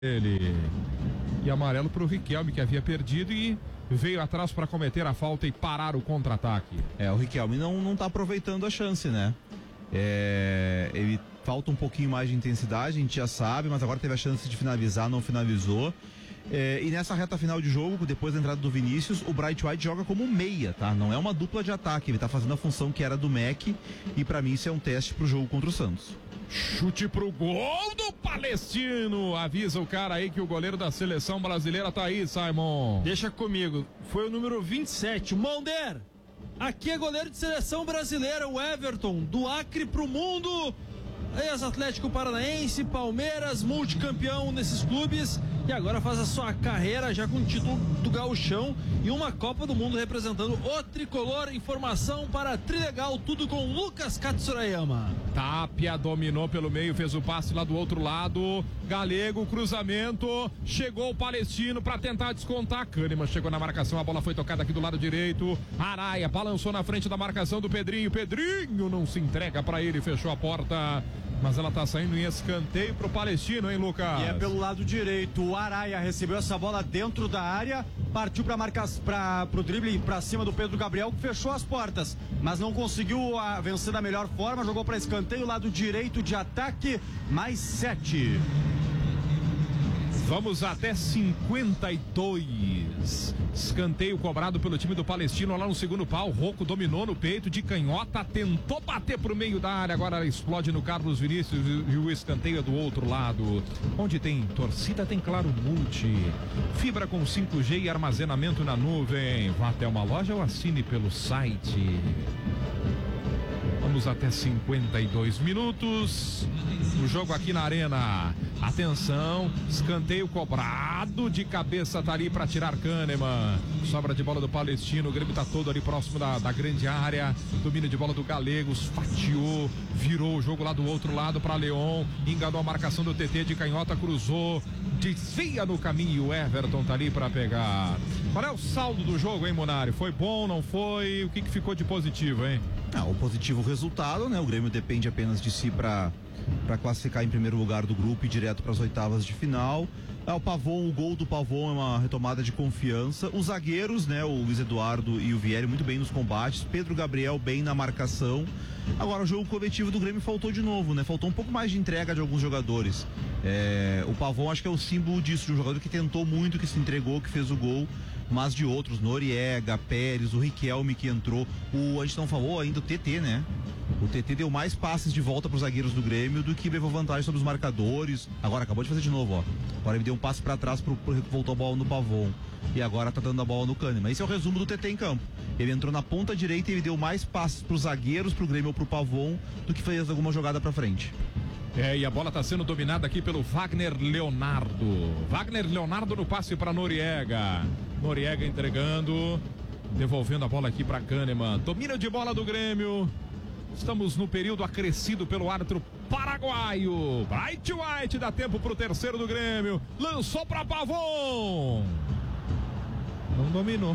ele. E amarelo para o Riquelme, que havia perdido e veio atrás para cometer a falta e parar o contra-ataque. O Riquelme não tá aproveitando a chance, né? Ele falta um pouquinho mais de intensidade, a gente já sabe, mas agora teve a chance de finalizar, não finalizou. E nessa reta final de jogo, depois da entrada do Vinícius, o Bright White joga como meia, tá? Não é uma dupla de ataque, ele tá fazendo a função que era do Mac, e pra mim isso é um teste pro jogo contra o Santos. Chute pro gol do Palestino. Avisa o cara aí que o goleiro da seleção brasileira tá aí, Simon. Deixa comigo. Foi o número 27, Monder. Aqui é goleiro de seleção brasileira, o Everton, do Acre pro mundo. Ex-Atlético Paranaense, Palmeiras, multicampeão nesses clubes e agora faz a sua carreira já com o título do Gauchão e uma Copa do Mundo representando o tricolor. Informação para Trilegal, tudo com Lucas Katsurayama. Tapia dominou pelo meio, fez o passe lá do outro lado. Galego, cruzamento, chegou o Palestino para tentar descontar. Kahneman chegou na marcação, a bola foi tocada aqui do lado direito. Araia balançou na frente da marcação do Pedrinho. Pedrinho não se entrega para ele, fechou a porta. Mas ela tá saindo em escanteio pro Palestino, hein, Lucas? E é pelo lado direito. O Araia recebeu essa bola dentro da área, partiu pro drible pra cima do Pedro Gabriel, que fechou as portas, mas não conseguiu vencer da melhor forma. Jogou pra escanteio, lado direito de ataque, mais 7. Vamos até 52. Escanteio cobrado pelo time do Palestino lá no segundo pau. Rocco dominou no peito de canhota, tentou bater pro meio da área. Agora explode no Carlos Vinícius e o escanteio é do outro lado. Onde tem torcida, tem Claro Multi. Fibra com 5G e armazenamento na nuvem. Vá até uma loja ou assine pelo site. Vamos até 52 minutos. O jogo aqui na Arena. Atenção, escanteio cobrado de cabeça, tá ali para tirar Kahneman. Sobra de bola do Palestino, o Grêmio tá todo ali próximo da grande área. Domínio de bola do Galegos, fatiou, virou o jogo lá do outro lado para Leon. Enganou a marcação do TT de canhota, cruzou, desvia no caminho. O Everton tá ali para pegar. Qual é o saldo do jogo, hein, Munari? Foi bom, não foi? O que ficou de positivo, hein? O positivo resultado, né? O Grêmio depende apenas de si para classificar em primeiro lugar do grupo e direto para as oitavas de final. O Pavon, o gol do Pavon é uma retomada de confiança. Os zagueiros, né? O Luiz Eduardo e o Vieri muito bem nos combates. Pedro Gabriel bem na marcação. Agora o jogo coletivo do Grêmio faltou de novo, né? Faltou um pouco mais de entrega de alguns jogadores. O Pavon acho que é o símbolo disso, de um jogador que tentou muito, que se entregou, que fez o gol. Mas de outros, Noriega, Pérez, o Riquelme que entrou. A gente não falou ainda o TT, né? O TT deu mais passes de volta para os zagueiros do Grêmio do que levou vantagem sobre os marcadores. Agora acabou de fazer de novo, ó. Agora ele deu um passe para trás voltou a bola no Pavon. E agora tá dando a bola no Kahneman. Esse é o resumo do TT em campo. Ele entrou na ponta direita e ele deu mais passes para os zagueiros, pro Grêmio ou pro Pavon, do que fez alguma jogada para frente. E a bola tá sendo dominada aqui pelo Wagner Leonardo. Wagner Leonardo no passe para Noriega. Noriega entregando, devolvendo a bola aqui para Kahneman. Domínio de bola do Grêmio. Estamos no período acrescido pelo árbitro paraguaio. Bright White dá tempo pro terceiro do Grêmio. Lançou para Pavon. Não dominou,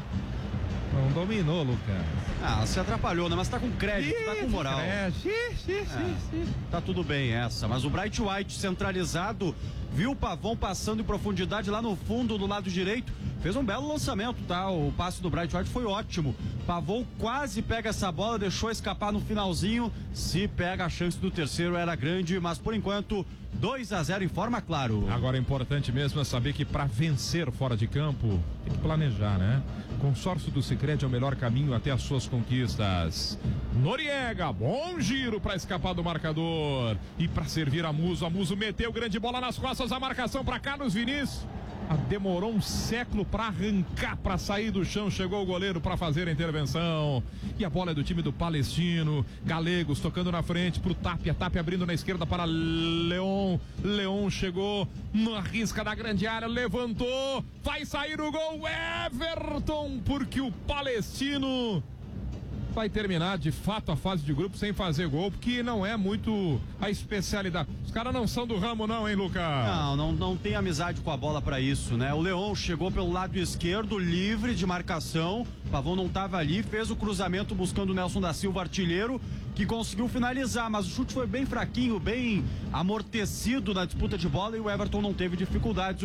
Lucas. Se atrapalhou, né? Mas tá com crédito, tá com moral. Tá tudo bem essa. Mas o Bright White centralizado, viu o Pavon passando em profundidade lá no fundo do lado direito. Fez um belo lançamento, tá? O passe do Bright White foi ótimo. Pavon quase pega essa bola, deixou escapar no finalzinho. Se pega, a chance do terceiro era grande, mas por enquanto 2-0 em forma, claro. Agora, importante mesmo é saber que para vencer fora de campo, tem que planejar, né? Consórcio do Sicredi é o melhor caminho até as suas conquistas. Noriega, bom giro para escapar do marcador. E para servir a Muso meteu grande bola nas costas, a marcação para Carlos Vinícius. Demorou um século para arrancar, para sair do chão. Chegou o goleiro para fazer a intervenção. E a bola é do time do Palestino. Galegos tocando na frente pro Tapia. Tapia abrindo na esquerda para Leon. Leon chegou na risca da grande área, levantou. Vai sair o gol, Everton, porque o Palestino vai terminar de fato a fase de grupo sem fazer gol, porque não é muito a especialidade. Os caras não são do ramo não, hein, Lucas? Não tem amizade com a bola pra isso, né? O Leon chegou pelo lado esquerdo, livre de marcação. Pavon não tava ali, fez o cruzamento buscando o Nelson da Silva, artilheiro. que conseguiu finalizar, mas o chute foi bem fraquinho, bem amortecido na disputa de bola e o Everton não teve dificuldades.